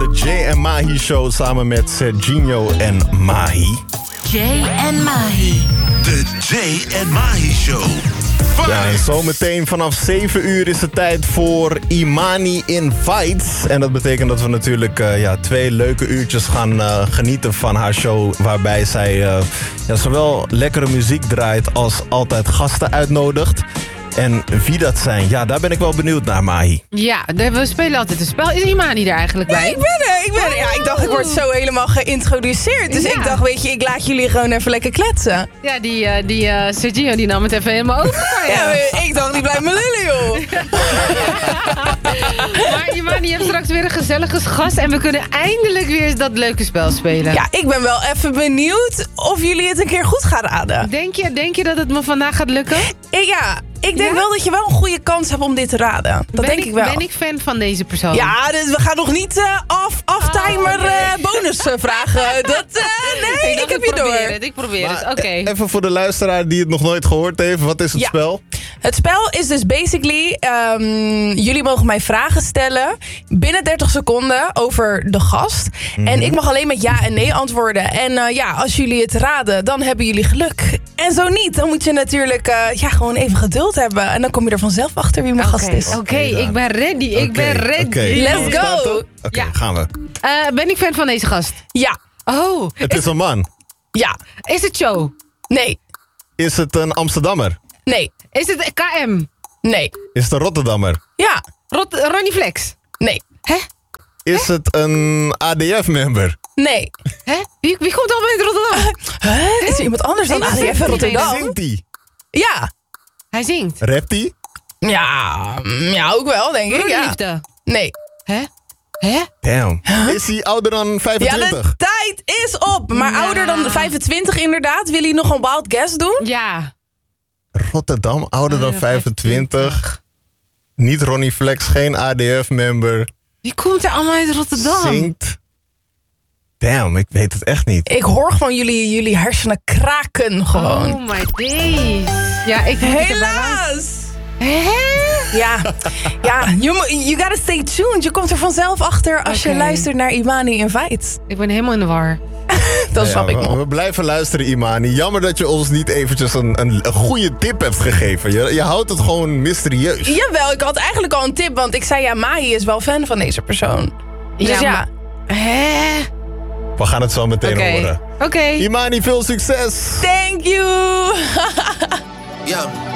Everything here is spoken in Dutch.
de Jay en Mahi Show samen met Serginho en Mahi. Jay en Mahi. De Jay en Mahi Show. Ja, en zometeen vanaf 7 uur is het tijd voor Imani Invites. En dat betekent dat we natuurlijk 2 leuke uurtjes gaan genieten van haar show. Waarbij zij zowel lekkere muziek draait als altijd gasten uitnodigt. En wie dat zijn, ja, daar ben ik wel benieuwd naar, Mahi. Ja, we spelen altijd een spel. Is Imani er eigenlijk bij? Ja, ik ben er. Ja, ik dacht, ik word zo helemaal geïntroduceerd. Dus ik dacht, weet je, ik laat jullie gewoon even lekker kletsen. Ja, die Sergio die nam het even helemaal over. Ja, ik dacht, die blijft me lullen, joh. Maar Imani, je hebt straks weer een gezellige gast. En we kunnen eindelijk weer eens dat leuke spel spelen. Ja, ik ben wel even benieuwd of jullie het een keer goed gaan raden. Denk je dat het me vandaag gaat lukken? Ik denk wel dat je wel een goede kans hebt om dit te raden. Dat denk ik wel. Ben ik fan van deze persoon? Ja, dus we gaan nog niet aftimer bonus vragen. Nee, ik heb je door. Ik probeer het, oké. Even voor de luisteraar die het nog nooit gehoord heeft, wat is het spel? Het spel is dus basically, jullie mogen mij vragen stellen binnen 30 seconden over de gast. En ik mag alleen met ja en nee antwoorden. En als jullie het raden, dan hebben jullie geluk. En zo niet, dan moet je natuurlijk gewoon even geduld hebben. En dan kom je er vanzelf achter wie mijn gast is. Oké, ik ben ready. Ik ben ready. Okay. Let's go. Oké, gaan we. Ben ik fan van deze gast? Ja. Oh. Het is een man. Ja. Is het show? Nee. Is het een Amsterdammer? Nee. Is het KM? Nee. Is het een Rotterdammer? Ja. Ronnie Flex? Nee. Hè? Is het een ADF-member? Nee. Hè? Wie komt allemaal uit Rotterdam? Is er iemand anders dan ADF in Rotterdam? Zingt hij? Ja. Hij zingt. Rapt hij? Ja, ook wel, denk ik. Ja. Liefde. Nee. Hè? Damn. Is hij ouder dan 25? Ja, de tijd is op. Maar ouder dan 25 inderdaad. Wil je nog een wild guess doen? Ja. Rotterdam, ouder dan 25. Niet Ronnie Flex, geen ADF-member. Wie komt er allemaal uit Rotterdam? Zingt. Damn, ik weet het echt niet. Ik hoor gewoon jullie hersenen kraken gewoon. Oh my days. Ja, ik helaas. Ja, you gotta stay tuned. Je komt er vanzelf achter als je luistert naar Imani Invites. Ik ben helemaal in de war. Dat snap ik nog. We blijven luisteren, Imani. Jammer dat je ons niet eventjes een goede tip hebt gegeven. Je houdt het gewoon mysterieus. Jawel, ik had eigenlijk al een tip. Want ik zei, Mahi is wel fan van deze persoon. Dus ja. We gaan het zo meteen horen. Oké. Imani, veel succes. Thank you. Ja.